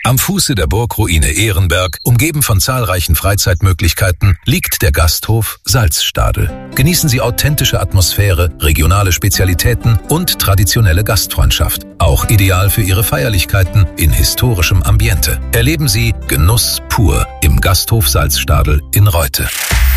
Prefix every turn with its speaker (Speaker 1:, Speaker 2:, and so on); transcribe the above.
Speaker 1: Am Fuße der Burgruine Ehrenberg, umgeben von zahlreichen Freizeitmöglichkeiten, liegt der Gasthof Salzstadel. Genießen Sie authentische Atmosphäre, regionale Spezialitäten und traditionelle Gastfreundschaft. Auch ideal für Ihre Feierlichkeiten in historischem Ambiente. Erleben Sie Genuss pur im Gasthof Salzstadel in Reute.